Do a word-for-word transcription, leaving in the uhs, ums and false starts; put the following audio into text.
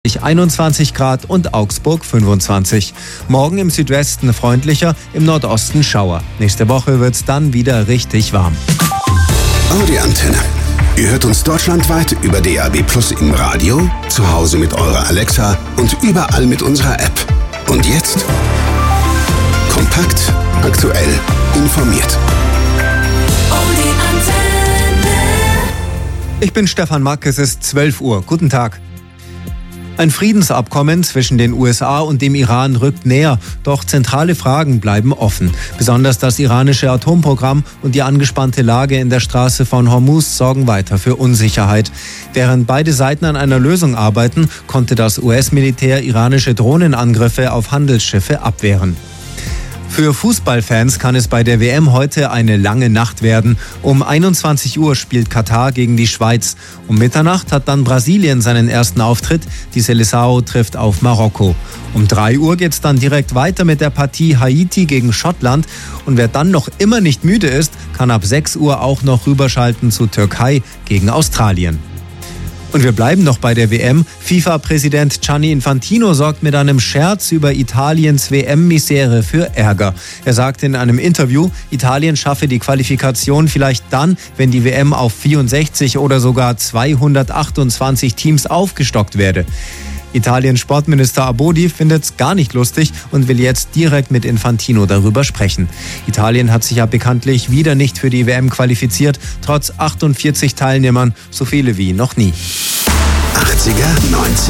einundzwanzig Grad und Augsburg fünfundzwanzig. Morgen im Südwesten freundlicher, im Nordosten Schauer. Nächste Woche wird es dann wieder richtig warm. Audi Antenne. Ihr hört uns deutschlandweit über D A B Plus im Radio, zu Hause mit eurer Alexa und überall mit unserer App. Und jetzt kompakt, aktuell, informiert. Audi Antenne. Ich bin Stefan Mack, es ist zwölf Uhr. Guten Tag. Ein Friedensabkommen zwischen den U S A und dem Iran rückt näher, doch zentrale Fragen bleiben offen. Besonders das iranische Atomprogramm und die angespannte Lage in der Straße von Hormuz sorgen weiter für Unsicherheit. Während beide Seiten an einer Lösung arbeiten, konnte das U S-Militär iranische Drohnenangriffe auf Handelsschiffe abwehren. Für Fußballfans kann es bei der W M heute eine lange Nacht werden. Um einundzwanzig Uhr spielt Katar gegen die Schweiz. Um Mitternacht hat dann Brasilien seinen ersten Auftritt. Die Seleção trifft auf Marokko. Um drei Uhr geht es dann direkt weiter mit der Partie Haiti gegen Schottland. Und wer dann noch immer nicht müde ist, kann ab sechs Uhr auch noch rüberschalten zu Türkei gegen Australien. Und wir bleiben noch bei der W M. FIFA-Präsident Gianni Infantino sorgt mit einem Scherz über Italiens W M-Misere für Ärger. Er sagte in einem Interview, Italien schaffe die Qualifikation vielleicht dann, wenn die W M auf vierundsechzig oder sogar zweihundertachtundzwanzig Teams aufgestockt werde. Italiens Sportminister Abodi findet es gar nicht lustig und will jetzt direkt mit Infantino darüber sprechen. Italien hat sich ja bekanntlich wieder nicht für die W M qualifiziert, trotz achtundvierzig Teilnehmern, so viele wie noch nie. achtziger, neunziger